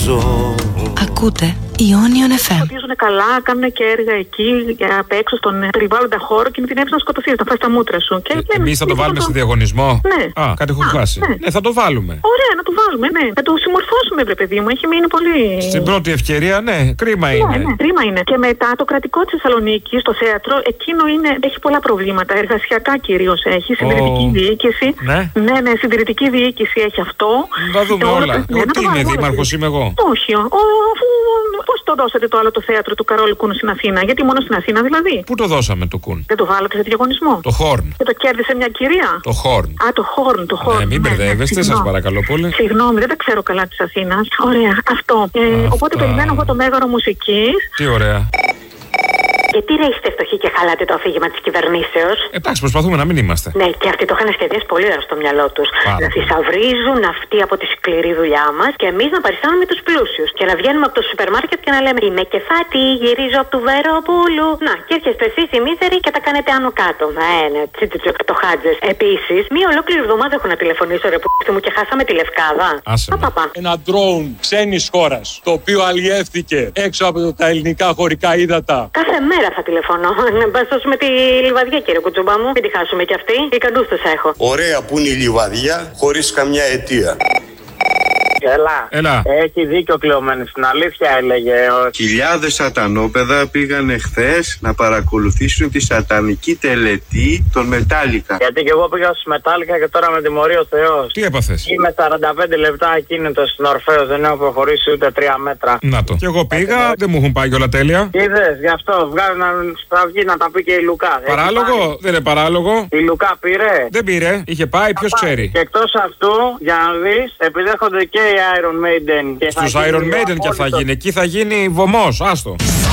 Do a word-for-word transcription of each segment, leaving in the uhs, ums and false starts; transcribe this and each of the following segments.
ζω. Ακούτε Ionion εφ εμ. Πατίζουν καλά, κάνουν και έργα εκεί απ' έξω στον περιβάλλοντα χώρο και κινδυνεύει να σκοτωθεί, να φάει τα μούτρα σου. Ε, Εμείς θα το βάλουμε σε διαγωνισμό. Ναι. Α, κάτι έχω χάσει. Ναι. ναι, θα το βάλουμε. Ωραία, να το βάλουμε, ναι. Να το συμμορφώσουμε, βρε παιδί μου. Έχει μείνει πολύ. Στην πρώτη ευκαιρία, ναι, κρίμα είναι. Ναι, ναι, κρίμα είναι. Και μετά το κρατικό τη Θεσσαλονίκη, το θέατρο, εκείνο είναι, έχει πολλά προβλήματα. Εργασιακά κυρίως έχει. Συντηρητική oh. διοίκηση. Ναι. ναι, ναι, συντηρητική διοίκηση έχει αυτό. Να δούμε όλα. όλα. Ναι, Ό,τι είναι, δήμαρχο είμαι εγώ. Όχι. Πώς το δώσατε το άλλο το θέατρο του Καρόλου Κούνου στην Αθήνα? Γιατί μόνο στην Αθήνα δηλαδή? Πού το δώσαμε το Κουν? Δεν το βάλατε σε διαγωνισμό? Το Χόρν. Και το κέρδισε μια κυρία? Το Χόρν. Α, το Χόρν, το Χόρν. Ναι, μην μπερδεύεστε, σας παρακαλώ πολύ. Συγγνώμη, δεν τα ξέρω καλά της Αθήνας. Ωραία, αυτό. Ε, οπότε περιμένω εγώ το Μέγαρο Μουσικής. Τι ωραία. Γιατί ρε είστε φτωχοί και χαλάτε το αφήγημα της κυβερνήσεως? Εντάξει, προσπαθούμε να μην είμαστε. Ναι, και αυτοί το είχαν σχεδιάσει πολύ ωραία στο μυαλό τους. Να θησαυρίζουν αυτοί από τη σκληρή δουλειά μας και εμείς να παριστάνουμε τους πλούσιους. Και να βγαίνουμε από το σούπερ μάρκετ και να λέμε είμαι κεφάτη, γυρίζω από του Βεροπούλου. Να, και έρχεστε εσείς οι μίζεροι και τα κάνετε άνω κάτω. Ε, ναι, το χάτζες. Επίσης, μία ολόκληρη εβδομάδα έχω να τηλεφωνήσω ρε που μου και χάσαμε τη Λευκάδα. Άπαπα. Ένα ντρόουν ξένης χώρας, το οποίο αλλιεύθηκε έξω από τα ελληνικά χωρικά ύδατα. Κάθε μέρα θα τηλεφωνώ. Να σώσουμε τη Λιβαδιά, κύριε Κουτσούμπα μου. Μην τη χάσουμε κι αυτή. Ικανούς τους έχω. Ωραία που είναι η Λιβαδιά χωρίς καμιά αιτία. Έλα. Έλα. Έχει δίκιο κλεωμένη. Στην αλήθεια έλεγε. Χιλιάδες σατανόπεδα πήγαν χθες να παρακολουθήσουν τη σατανική τελετή των Μετάλλικα. Γιατί και εγώ πήγα στους Μετάλλικα και τώρα με τιμωρεί ο Θεός. Τι έπαθες? Είμαι σαράντα πέντε λεπτά ακίνητο στην Ορφέως. Δεν έχω προχωρήσει ούτε τρία μέτρα. Να το. Και εγώ πήγα, δεν μου έχουν πάει όλα τέλεια. Είδες, γι' αυτό βγάζουν να βγει να τα πει και η Λουκά. Παράλογο, δεν είναι παράλογο. Η Λουκά πήρε. Δεν πήρε, είχε πάει, ποιος ξέρει. Και εκτός αυτού, για να δεις, επιδέχονται και οι Iron Maiden. Στους Iron Maiden και θα γίνει. Εκεί θα γίνει βωμός, άστο.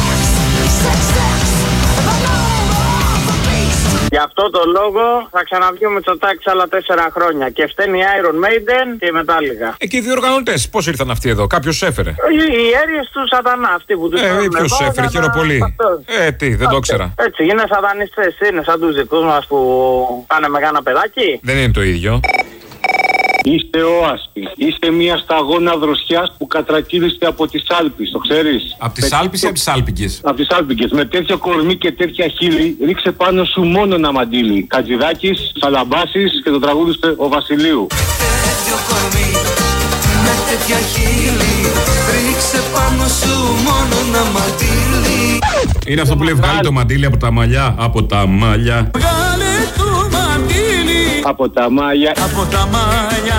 Γι' αυτό το λόγο θα ξαναβγεί ο Μητσοτάκης άλλα τέσσερα χρόνια. Και φταίνει η Iron Maiden και η Μετάλλικα. Εκεί οι διοργανωτές, πώς ήρθαν αυτοί εδώ, κάποιος έφερε? Οι, οι αίριες του σατανά, αυτοί που τους Ε, φέρουν ποιος εδώ, έφερε, χειροπολί. Ε, τι, δεν το ήξερα. Έτσι, είναι σατανιστές, είναι σαν τους δικούς μας που πάνε με κάνα παιδάκι. Δεν είναι το ίδιο. Είστε όαστη. Είστε μια σταγόνα δροσιάς που κατρακύλιστε από τις Άλπεις, το ξέρεις? Από τις Άλπεις ή από τις Άλπικες? Από τις Άλπικες. Με τέτοιο κορμί και τέτοια χείλη, ρίξε πάνω σου μόνο ένα μαντίλι. Κατζηδάκης, Σαλαμπάσης και το τραγούδι ο Βασιλείου. Τέτοιο κορμί, με τέτοια χείλη, ρίξε πάνω σου μόνο ένα μαντίλι. Είναι αυτό που λέει βγάλει το μαντίλι από τα μαλλιά. Από τα μαλλιά. Βγάλε το μαντίλι. Από τα μάλια. Από τα μάλια.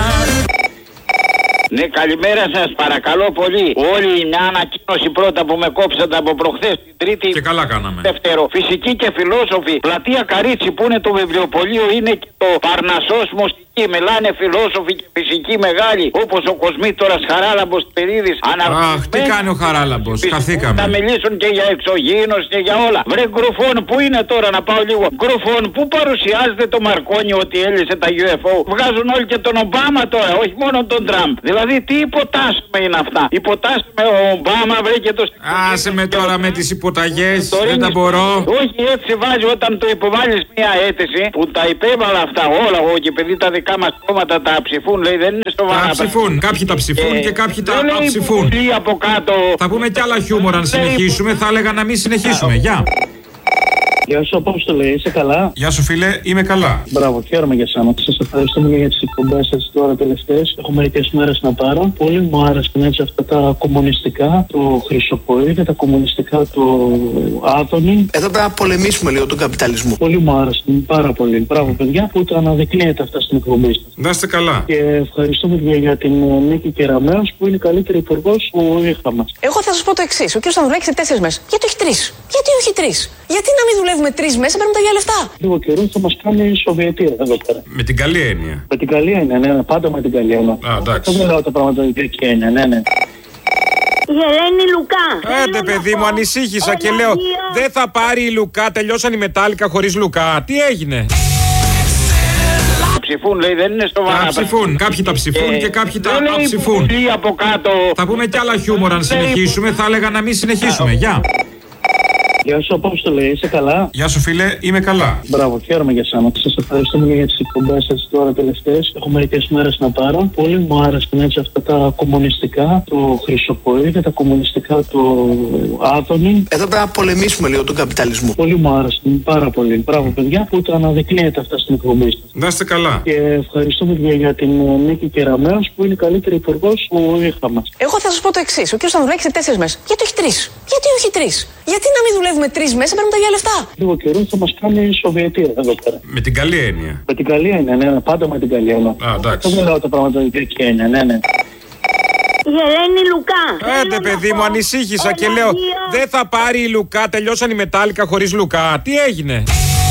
Ναι, καλημέρα σας, παρακαλώ πολύ. Όλη η ανακοίνωση πρώτα που με κόψατε από προχθές, την Τρίτη. Και καλά κάναμε. Δεύτερο, φυσική και φιλόσοφοι. Πλατεία Καρίτσι που είναι το βιβλιοπωλείο, είναι και το Παρνασσός Μωστική. Μιλάνε φιλόσοφοι και φυσικοί μεγάλοι, όπως ο Κοσμήτωρας Χαράλαμπος Περίδης. Αχ, τι κάνει ο Χαράλαμπος, χαθήκαμε. Θα μιλήσουν και για εξωγήινος και για όλα. Βρε Γκρουφών, πού είναι τώρα να πάω λίγο? Γκρουφών, πού παρουσιάζεται το Μαρκόνι ότι έλυσε τα γιου εφ ο? Βγάζουν όλοι και τον Ομπάμα τώρα, όχι μόνο τον Τραμπ. Δηλαδή τι υποτάσσουμε είναι αυτά? Υποτάσσουμε ο Ομπάμα, βρε και το. Άσε με τώρα με τις υποταγές, δεν τα μπορώ. Όχι, έτσι βάζει όταν το υποβάλλεις μια αίτηση που τα υπέβαλα αυτά όλα εγώ και επειδή τα δικά μας κόμματα τα ψηφούν, λέει δεν είναι σοβαρά. Τα ψηφούν, κάποιοι τα ψηφούν ε, και κάποιοι τα αψηφούν. Από κάτω. Θα πούμε κι άλλα χιούμορ αν συνεχίσουμε, θα έλεγα να μην συνεχίσουμε. Γεια. Γεια σου, πώς το λέει, είσαι καλά? Γεια σου, φίλε, είμαι καλά. Μπράβο, χαίρομαι για σένα. Σας ευχαριστούμε για τις εκπομπές σας τώρα τελευταίες. Έχω μερικές μέρες να πάρω. Πολύ μου άρεσαν έτσι αυτά τα κομμουνιστικά, το Χρυσοπολί και τα κομμουνιστικά, το Άδωνη. Εδώ πρέπει να πολεμήσουμε λίγο τον καπιταλισμό. Πολύ μου άρεσαν, πάρα πολύ. Μπράβο, παιδιά, που τα αναδεικνύετε αυτά στην εκπομπή σας. Να είστε καλά. Και ευχαριστούμε για την Νίκη Κεραμέως που είναι η καλύτερη υπουργός που είχαμε. Εγώ θα σας πω το εξής. Ο κ. Σταυρουδάκης σε τέσσερις μέρες. Γιατί όχι τρεις? Γιατί όχι τρεις? Γιατί να μην δουλεύουμε τρεις μέses, παίρνουμε τα ίδια λεφτά? Λίγο καιρό θα μας κάνει η Σοβιετία εδώ πέρα. Με την καλή έννοια. Με την καλή έννοια, ναι, πάντα με την καλή έννοια. Α, εντάξει. Δεν λέω τα πράγματα με την κακή έννοια, ναι, ναι. Η Ελένη Λουκά. Άντε παιδί μου, ανησύχησα και λέω δεν θα πάρει η Λουκά, τελειώσαν οι Μετάλλικα χωρίς Λουκά. Τι έγινε? Ψηφούν, λέει, δεν είναι σοβαρά. Τα ψηφούν, κάποιοι τα ψηφούν ε, και κάποιοι τα αψηφούν. Από κάτω. Θα πούμε κι άλλα χιούμορ αν συνεχίσουμε, θα έλεγα να μην συνεχίσουμε. Γεια. Γεια σου, Απόστολε, είσαι καλά? Γεια σου, φίλε, είμαι καλά. Μπράβο, χαίρομαι για σένα. Σας ευχαριστούμε για τις εκπομπές σας τώρα τελευταίες. Έχω μερικές μέρες να πάρω. Πολύ μου άρεσαν έτσι αυτά τα κομμουνιστικά, το Χρυσοποίδη, τα κομμουνιστικά, το Άδωνη. Εδώ πρέπει να πολεμήσουμε λίγο τον καπιταλισμό. Πολύ μου άρεσαν, πάρα πολύ. Μπράβο, παιδιά, που τα αναδεικνύετε αυτά στην εκπομπή σας. Να είστε καλά. Και ευχαριστούμε και για την Νίκη Κεραμέως που είναι η καλύτερη υπουργός που είχαμε. Εγώ θα σας πω το εξής. Ο κ. Σταυρουδάκης σε τέσσερις μέρες. Γιατί όχι τρεις? Γιατί όχι τρεις? Γιατί να μην δουλεύουμε τρεις μέρες, παίρνουμε τα ίδια λεφτά? Λίγο καιρό θα μας κάνει Σοβιετία εδώ πέρα. Με την καλή έννοια. Με την καλή έννοια, ναι, ναι, πάντα με την καλή έννοια. Α, εντάξει. Δεν λέω τα πράγματα με την κακή έννοια, ναι, ναι. Η Ελένη Λουκά. Άντε, παιδί μου, ανησύχησα και λέω δεν θα πάρει η Λουκά. Τελειώσαν οι μετάλλικα χωρίς Λουκά. Τι έγινε?